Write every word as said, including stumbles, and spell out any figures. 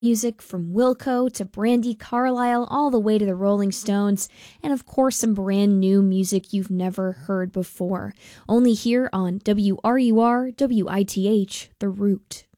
Music from Wilco to Brandi Carlile all the way to the Rolling Stones, and of course some brand new music you've never heard before. Only here on W R U R W I T H, The Root.